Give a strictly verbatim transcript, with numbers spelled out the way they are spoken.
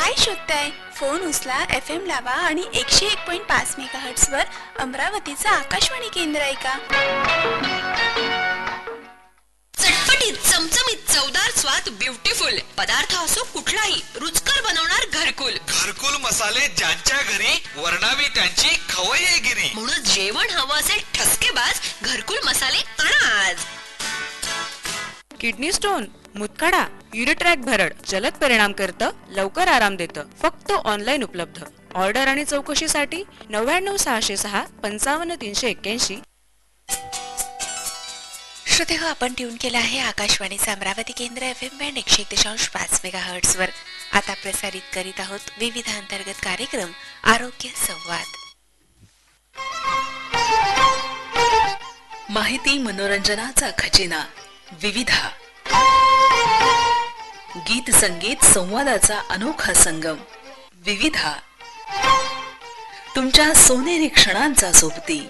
काय शोधताय? फोन उचला, F M लावा आणि एकशे एक पॉइंट पाच मेगाहर्ट्झ वर अमरावतीचं आकाशवाणी केंद्र ऐका. चटपटीत, चमचमीत, चवदार स्वाद, ब्युटिफुल पदार्थ असो कुठलाही, रुचकर बनवणार घरकुल. घरकुल मसाले ज्यांच्या घरी, वर्णावी त्यांची खवय्ये गिरी. म्हणून जेवण हवं असेल ठसकेबाज, घरकुल मसाले आणा आज. किडनी स्टोन, मुतखडा, युरिट्रॅक भरड जलद परिणाम करतं, लवकर आराम देतं. फक्त ऑनलाईन उपलब्ध. ऑर्डर आणि चौकशीसाठी नव्याण्णव सहाशे सहा पंचावन्न तीनशे एक्क्याऐंशी. श्रोते हो, आपण ट्यून केला आहे आकाशवाणीचं अमरावती केंद्र एफ एम बँड एकशे एक दशांश पाच मेगाहर्ट्झ वर. आता प्रसारित करीत आहोत विविध अंतर्गत कार्यक्रम आरोग्य संवाद. माहिती मनोरंजनाचा खजिना विविधा. गीत संगीत संवादाचा अनोखा संगम विविधा. तुमच्या सोनेरी क्षणांचा सोबती